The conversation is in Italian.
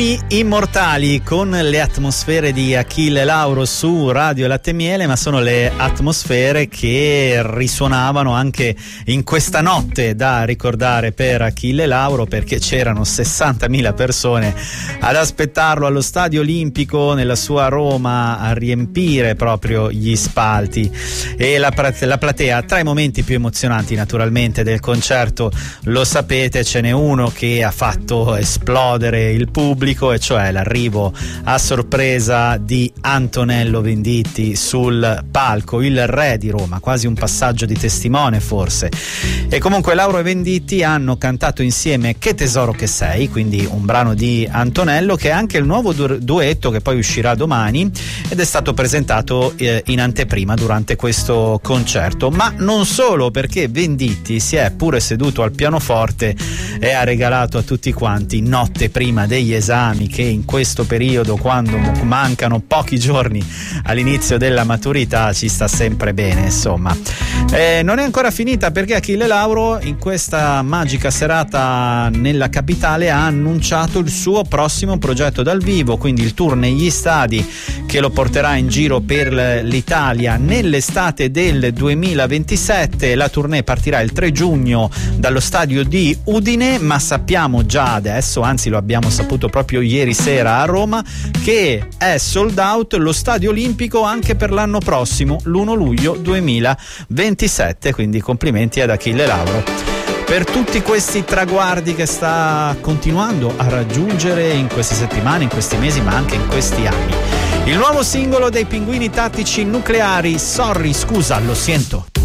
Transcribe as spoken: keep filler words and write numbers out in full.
Immortali con le atmosfere di Achille Lauro su Radio Latte e Miele, ma sono le atmosfere che risuonavano anche in questa notte da ricordare per Achille Lauro, perché c'erano sessantamila persone ad aspettarlo allo Stadio Olimpico nella sua Roma, a riempire proprio gli spalti e la, la platea. Tra i momenti più emozionanti naturalmente del concerto, lo sapete, ce n'è uno che ha fatto esplodere il pubblico, e cioè l'arrivo a sorpresa di Antonello Venditti sul palco, il re di Roma, quasi un passaggio di testimone forse. E comunque Lauro e Venditti hanno cantato insieme Che tesoro che sei, quindi un brano di Antonello, che è anche il nuovo du- duetto che poi uscirà domani ed è stato presentato eh, in anteprima durante questo concerto. Ma non solo, perché Venditti si è pure seduto al pianoforte e ha regalato a tutti quanti Notte prima degli esami, che in questo periodo, quando mancano pochi giorni all'inizio della maturità, ci sta sempre bene, insomma. Eh, non è ancora finita, perché Achille Lauro in questa magica serata nella capitale ha annunciato il suo prossimo progetto dal vivo, quindi il tour negli stadi che lo porterà in giro per l'Italia nell'estate del duemilaventisette. La tournée partirà il tre giugno dallo stadio di Udine, ma sappiamo già adesso, anzi lo abbiamo saputo proprio ieri sera a Roma, che è sold out lo Stadio Olimpico anche per l'anno prossimo, l'primo luglio duemilaventisette, quindi complimenti ad Achille Lauro per tutti questi traguardi che sta continuando a raggiungere in queste settimane, in questi mesi, ma anche in questi anni. Il nuovo singolo dei Pinguini Tattici Nucleari, Sorry, scusa, lo sento.